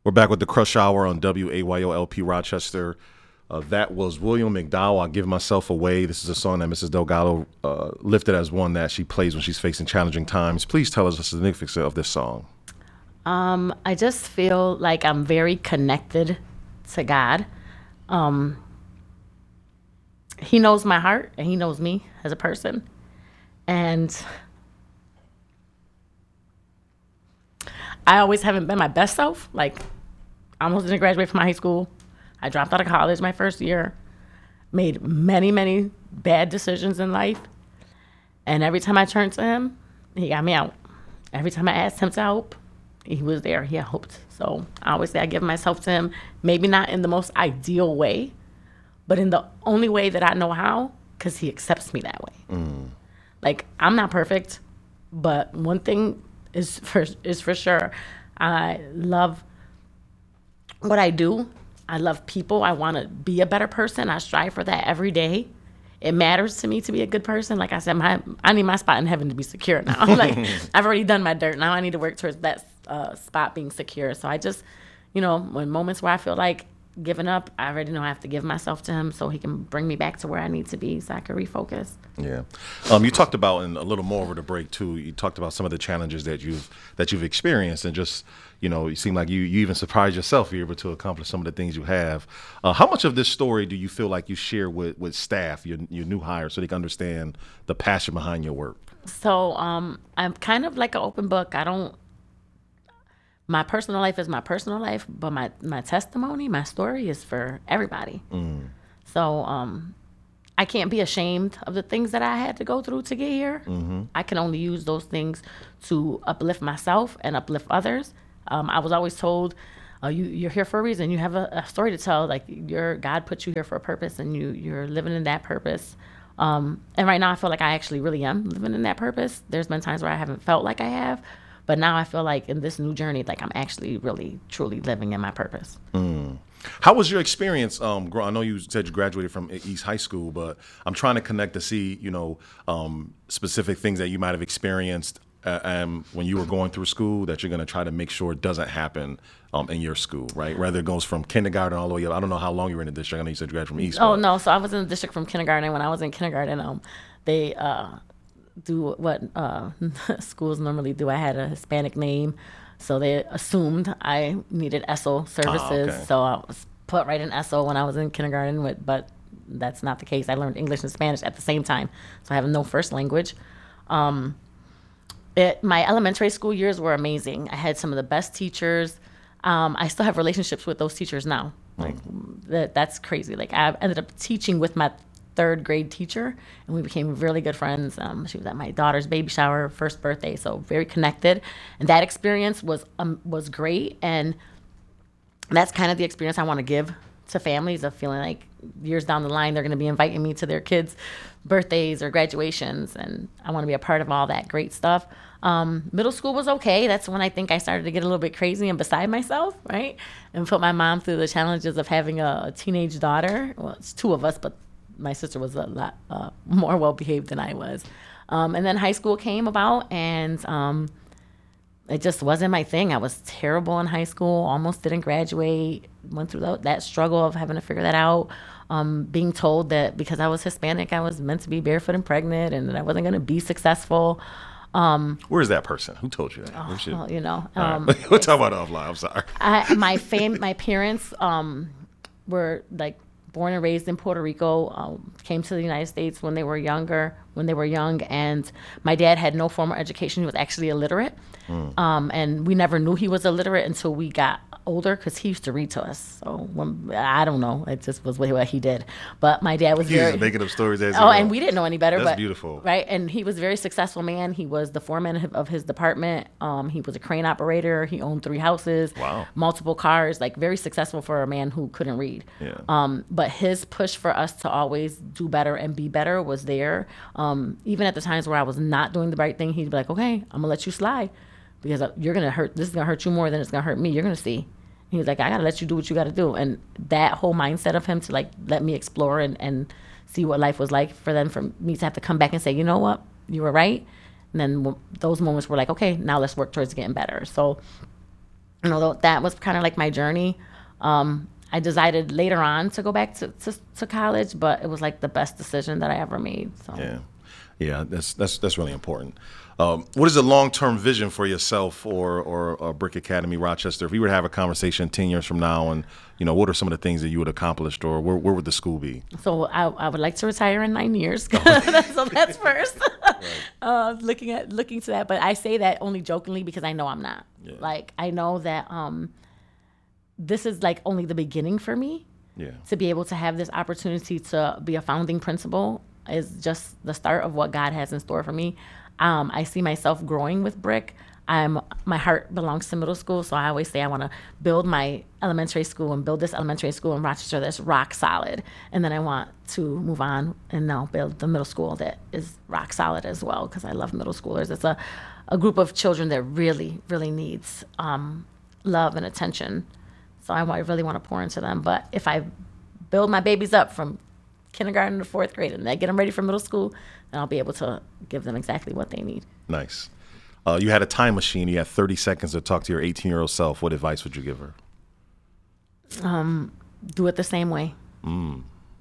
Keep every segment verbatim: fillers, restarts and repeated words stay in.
We're back with the Crush Hour on W A Y O L P Rochester. Uh, that was William McDowell, "I Give Myself Away." This is a song that Missus Delgado uh, lifted as one that she plays when she's facing challenging times. Please tell us the significance of this song. Um, I just feel like I'm very connected to God. Um, he knows my heart and he knows me as a person. And I always haven't been my best self. Like, I almost didn't graduate from high school. I dropped out of college my first year, made many, many bad decisions in life. And every time I turned to him, he got me out. Every time I asked him to help, he was there. He helped. So I always say I give myself to him, maybe not in the most ideal way, but in the only way that I know how, because he accepts me that way. Mm. Like, I'm not perfect, but one thing is for, is for sure. I love what I do. I love people. I want to be a better person. I strive for that every day. It matters to me to be a good person. Like I said, my I need my spot in heaven to be secure now. Like, I've already done my dirt. Now I need to work towards that uh, spot being secure. So I just, you know, when moments where I feel like giving up, I already know I have to give myself to him so he can bring me back to where I need to be so I can refocus. Yeah. Um, you talked about, and a little more over the break too, you talked about some of the challenges that you've that you've experienced, and just, you know, you seem like you, you even surprised yourself you're able to accomplish some of the things you have. Uh, how much of this story do you feel like you share with, with staff, your, your new hires, so they can understand the passion behind your work? So um, I'm kind of like an open book. I don't, my personal life is my personal life, but my, my testimony, my story is for everybody. Mm. So um, I can't be ashamed of the things that I had to go through to get here. Mm-hmm. I can only use those things to uplift myself and uplift others. Um, I was always told, uh, you, you're here for a reason. You have a, a story to tell. Like, your God put you here for a purpose, and you, you're living in that purpose. Um, and right now I feel like I actually really am living in that purpose. There's been times where I haven't felt like I have. But now I feel like in this new journey, like, I'm actually really, truly living in my purpose. Mm. How was your experience? Um, I know you said you graduated from East High School, but I'm trying to connect to see, you know, um, specific things that you might have experienced uh, um, when you were going through school that you're going to try to make sure it doesn't happen um, in your school, right? Whether it goes from kindergarten all the way up. I don't know how long you were in the district. I know you said you graduated from East. Oh, but... no. So I was in the district from kindergarten. When I was in kindergarten, um, they uh, do what uh, schools normally do. I had a Hispanic name, so they assumed I needed E S O services. Oh, okay. So I was put right in E S O when I was in kindergarten, with, but that's not the case. I learned English and Spanish at the same time, so I have no first language. Um, it, my elementary school years were amazing. I had some of the best teachers. Um, I still have relationships with those teachers now. Like, mm. that, that's crazy. Like, I ended up teaching with my third grade teacher, and we became really good friends. Um, she was at my daughter's baby shower, first birthday, so very connected. And that experience was um, was great. And that's kind of the experience I want to give to families, of feeling like years down the line they're going to be inviting me to their kids' birthdays or graduations, and I want to be a part of all that great stuff. Um, middle school was okay. That's when I think I started to get a little bit crazy and beside myself, right? And put my mom through the challenges of having a, a teenage daughter. Well, it's two of us, but my sister was a lot uh, more well-behaved than I was. Um, and then high school came about, and um, it just wasn't my thing. I was terrible in high school, almost didn't graduate, went through that, that struggle of having to figure that out, um, being told that because I was Hispanic, I was meant to be barefoot and pregnant, and that I wasn't going to be successful. Um, Where's that person? Who told you that? Oh, should... well, you know. Um, right. We'll talk about it offline. I'm sorry. I, my fam- my parents um, were like born and raised in Puerto Rico, um, came to the United States when they were younger, when they were young, and my dad had no formal education. He was actually illiterate, mm. um, and we never knew he was illiterate until we got older, because he used to read to us. So when, I don't know, it just was what he did. But my dad was he very was making up stories as oh, and we didn't know any better. That's but, beautiful, right? And he was a very successful man. He was the foreman of his department. Um, he was a crane operator. He owned three houses, wow, multiple cars. Like, very successful for a man who couldn't read. Yeah. Um, but his push for us to always do better and be better was there. Um, even at the times where I was not doing the right thing, he'd be like, "Okay, I'm gonna let you slide, because you're gonna hurt. This is gonna hurt you more than it's gonna hurt me. You're gonna see." He was like, "I gotta let you do what you gotta do." And that whole mindset of him to like let me explore and, and see what life was like, for them, for me to have to come back and say, "You know what, you were right." And then w- those moments were like, "Okay, now let's work towards getting better." So You know, tho- that was kind of like my journey. Um, I decided later on to go back to, to, to college, but it was like the best decision that I ever made. So. Yeah, yeah, that's that's that's really important. Um, what is the long term vision for yourself or, or or Brick Academy Rochester? If we were to have a conversation ten years from now, and you know, what are some of the things that you would accomplish, or where where would the school be? So I, I would like to retire in nine years. so that's first. Right. uh, looking at looking to that, but I say that only jokingly because I know I'm not. Yeah. Like I know that um, this is like only the beginning for me. Yeah. To be able to have this opportunity to be a founding principal is just the start of what God has in store for me. Um, I see myself growing with Brick. I'm my heart belongs to middle school, so I always say I want to build my elementary school and build this elementary school in Rochester that's rock solid, and then I want to move on and now build the middle school that is rock solid as well because I love middle schoolers. It's a, a group of children that really, really needs um, love and attention. So I, I really want to pour into them. But if I build my babies up from kindergarten to fourth grade and I get them ready for middle school, then I'll be able to give them exactly what they need. Nice. Uh, you had a time machine. You had thirty seconds to talk to your eighteen-year-old self. What advice would you give her? Um, do it the same way. Mm.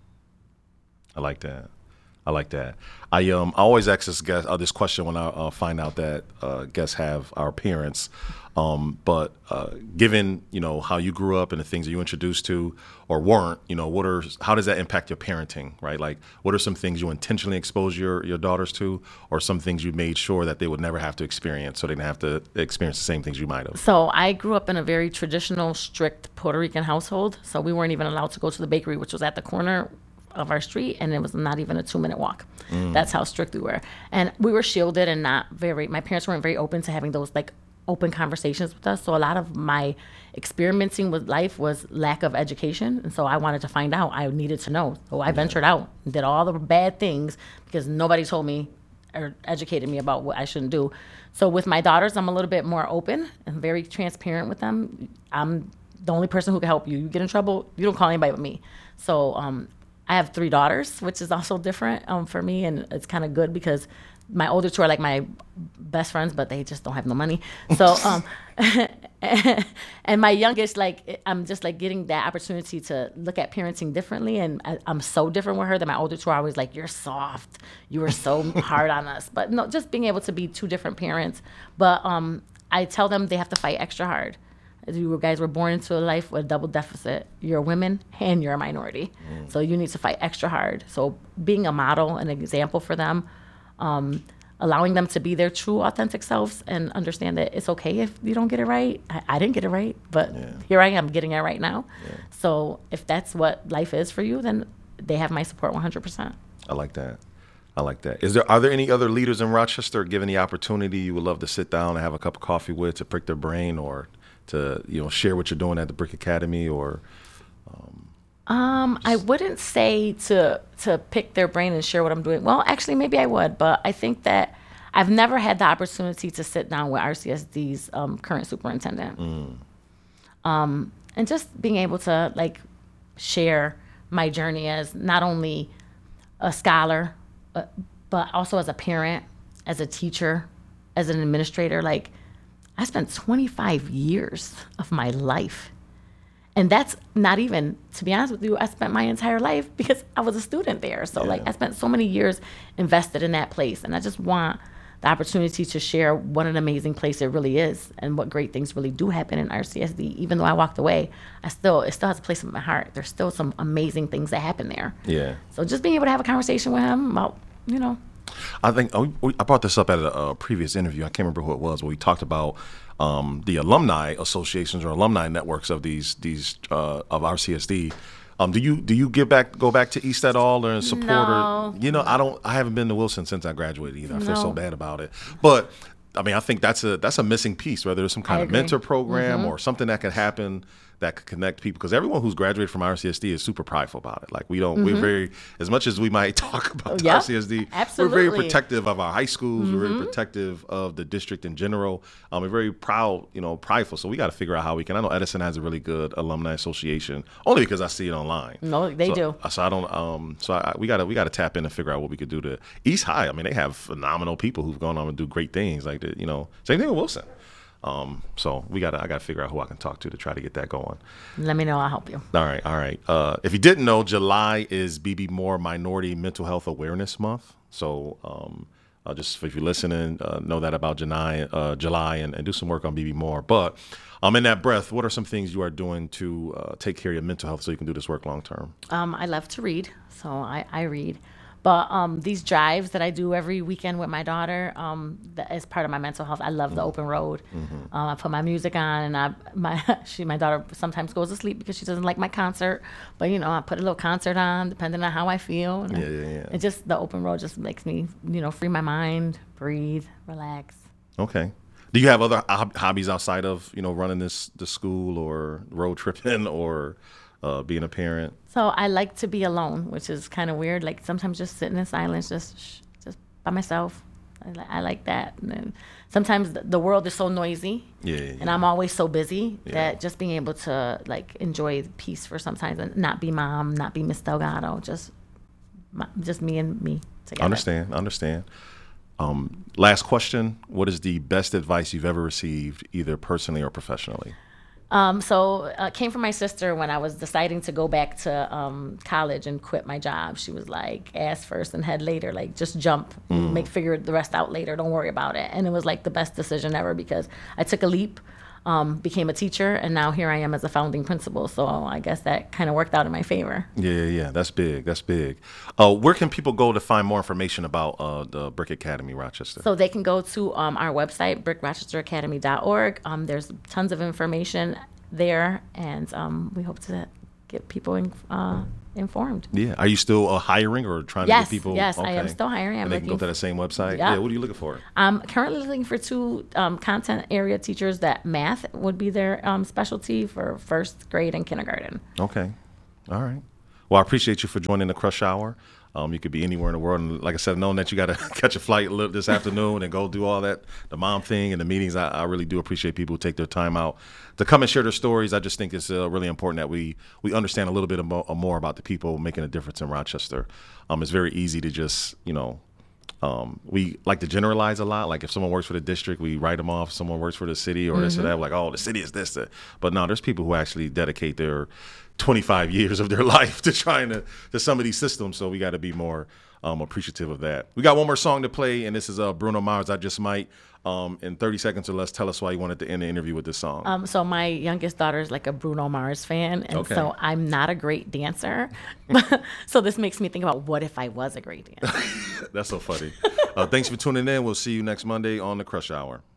I like that. I like that. I um I always ask this guest uh, this question when I uh, find out that uh, guests have our parents. Um, but uh, given you know how you grew up and the things that you introduced to or weren't, you know, what are how does that impact your parenting, right? Like, what are some things you intentionally expose your your daughters to, or some things you made sure that they would never have to experience, so they didn't have to experience the same things you might have? So I grew up in a very traditional, strict Puerto Rican household. So we weren't even allowed to go to the bakery, which was at the corner of our street, and it was not even a two minute walk. Mm. That's how strict we were. And we were shielded and not very, my parents weren't very open to having those like open conversations with us. So a lot of my experimenting with life was lack of education. And so I wanted to find out. I needed to know. So I yeah. ventured out and did all the bad things because nobody told me or educated me about what I shouldn't do. So with my daughters, I'm a little bit more open and very transparent with them. I'm the only person who can help you. You get in trouble, you don't call anybody but me. So um, I have three daughters, which is also different um, for me, and it's kind of good because my older two are like my best friends, but they just don't have no money. So, um, and my youngest, like, I'm just like getting that opportunity to look at parenting differently. And I, I'm so different with her that my older two are always like, you're soft. You were so hard on us. But no, just being able to be two different parents. But um, I tell them they have to fight extra hard. You guys were born into a life with a double deficit. You're a woman and you're a minority. Mm. So you need to fight extra hard. So being a model, an example for them, Um, allowing them to be their true, authentic selves and understand that it's okay if you don't get it right. I, I didn't get it right, but yeah. here I am getting it right now. Yeah. So if that's what life is for you, then they have my support one hundred percent. I like that. I like that. Is there are there any other leaders in Rochester, given the opportunity, you would love to sit down and have a cup of coffee with, to prick their brain, or to you know share what you're doing at the Brick Academy, or? Um, Um, I wouldn't say to to pick their brain and share what I'm doing. Well, actually, maybe I would, but I think that I've never had the opportunity to sit down with R C S D's um, current superintendent, mm. um, and just being able to like share my journey as not only a scholar, but, but also as a parent, as a teacher, as an administrator. Like, I spent twenty-five years of my life. And that's not even, to be honest with you, I spent my entire life because I was a student there. So, yeah. like, I spent so many years invested in that place. And I just want the opportunity to share what an amazing place it really is and what great things really do happen in R C S D. Even though I walked away, I still, it still has a place in my heart. There's still some amazing things that happen there. Yeah. So just being able to have a conversation with him about, you know. I think, oh, I brought this up at a, a previous interview. I can't remember who it was, but we talked about Um, the alumni associations or alumni networks of these these uh, of R C S D. Um, do you do you give back go back to East at all or support? No. Or, you know, I don't. I haven't been to Wilson since I graduated either. I no. feel so bad about it. But I mean, I think that's a that's a missing piece. Whether there's some kind I of agree. mentor program mm-hmm. or something that could happen that could connect people, because everyone who's graduated from R C S D is super prideful about it. Like, we don't, mm-hmm. we're very, as much as we might talk about yep. R C S D, Absolutely. we're very protective of our high schools. Mm-hmm. We're very protective of the district in general. Um, we're very proud, you know, prideful. So we got to figure out how we can. I know Edison has a really good alumni association, only because I see it online. No, they so, do. So I don't. Um, so I, we gotta we gotta tap in and figure out what we could do to East High. I mean, they have phenomenal people who've gone on and do great things. Like the, you know, same thing with Wilson. Um, so we got I got to figure out who I can talk to to try to get that going. Let me know. I'll help you. All right, all right. Uh, if you didn't know, July is B B Moore Minority Mental Health Awareness Month. So um, uh, just if you're listening, uh, know that about July, uh, July and, and do some work on B B Moore. But um, in that breath, what are some things you are doing to uh, take care of your mental health so you can do this work long term? Um, I love to read, so I, I read. But um, these drives that I do every weekend with my daughter, um, that is part of my mental health. I love the open road. Mm-hmm. Um, I put my music on, and I my she my daughter sometimes goes to sleep because she doesn't like my concert. But you know, I put a little concert on, depending on how I feel. And Yeah, yeah, yeah. It just the open road just makes me, you know, free my mind, breathe, relax. Okay. Do you have other hob- hobbies outside of, you know, running this the school or road tripping or uh, being a parent? So I like to be alone, which is kind of weird. Like sometimes just sitting in silence, just sh- just by myself. I, li- I like that. And then sometimes the, the world is so noisy, Yeah, yeah, and I'm always so busy Yeah. that just being able to like enjoy peace for sometimes and not be mom, not be Miss Delgado, just my, just me and me together. Understand, understand. Um, last question. What is the best advice you've ever received, either personally or professionally? Um, so uh, it came from my sister when I was deciding to go back to um, college and quit my job. She was like, ass first and head later, like just jump, Mm. make figure the rest out later. Don't worry about it. And it was like the best decision ever because I took a leap, um, became a teacher, and now here I am as a founding principal. So I guess that kind of worked out in my favor. Yeah, yeah, yeah. That's big. That's big. Uh, where can people go to find more information about uh, the Brick Academy Rochester? So they can go to um, our website, brick rochester academy dot org. Um, there's tons of information there, and um, we hope to get people in, uh, informed. Yeah. Are you still uh, hiring or trying Yes, to get people? yes, I am still hiring. I'm and they can go looking to that same website? Yeah. Yeah. What are you looking for? I'm currently looking for two um, content area teachers that math would be their um, specialty for first grade and kindergarten. Okay. All right. Well, I appreciate you for joining the Crush Hour. Um, you could be anywhere in the world. And like I said, knowing that you got to catch a flight li- this afternoon and go do all that, the mom thing and the meetings, I, I really do appreciate people who take their time out to come and share their stories. I just think it's uh, really important that we we understand a little bit mo- more about the people making a difference in Rochester. Um, it's very easy to just, you know, Um, we like to generalize a lot. Like if someone works for the district, we write them off. Someone works for the city or this or that. Like, oh, the city is this. That. But no, there's people who actually dedicate their twenty-five years of their life to trying to, to some of these systems. So we got to be more um, appreciative of that. We got one more song to play, and this is uh, Bruno Mars, I Just Might. Um, in thirty seconds or less, tell us why you wanted to end the interview with this song. Um, so my youngest daughter is like a Bruno Mars fan, and Okay. so I'm not a great dancer. So this makes me think about what if I was a great dancer. That's so funny. Uh, thanks for tuning in. We'll see you next Monday on the Crush Hour.